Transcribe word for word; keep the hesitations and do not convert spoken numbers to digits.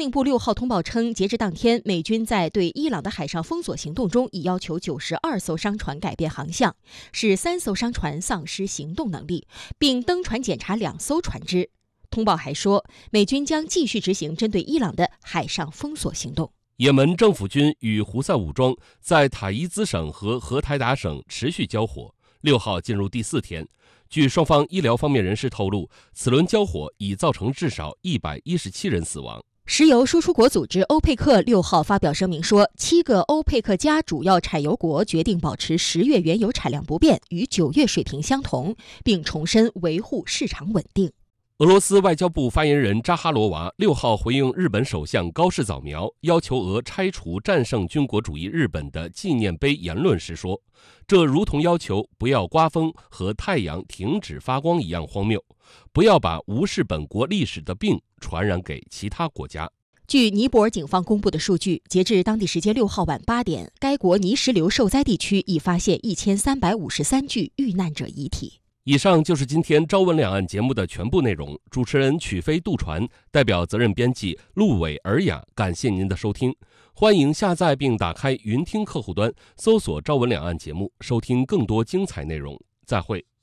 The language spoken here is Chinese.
令部六号通报称，截至当天，美军在对伊朗的海上封锁行动中，已要求九十二艘商船改变航向，使三艘商船丧失行动能力，并登船检查两艘船只。通报还说，美军将继续执行针对伊朗的海上封锁行动。 也门政府军与胡塞武装在塔伊兹省和荷台达省持续交火，六号进入第四天。据双方医疗方面人士透露，此轮交火已造成至少一百一十七人死亡。 石油输出国组织欧佩克六号发表声明说，七个欧佩克加主要产油国决定保持十月原油产量不变，与九月水平相同，并重申维护市场稳定。 俄罗斯外交部发言人扎哈罗娃六号回应日本首相高市早苗要求俄拆除战胜军国主义日本的纪念碑言论时说，这如同要求不要刮风和太阳停止发光一样荒谬，不要把无视本国历史的病传染给其他国家。 据尼泊尔警方公布的数据，截至当地时间六号晚八点，该国泥石流受灾地区已发现一千三百五十三具遇难者遗体。 以上就是今天朝闻两岸节目的全部内容。主持人曲飞、杜传，代表责任编辑陆伟、尔雅，感谢您的收听。欢迎下载并打开云听客户端，搜索朝闻两岸节目，收听更多精彩内容。再会。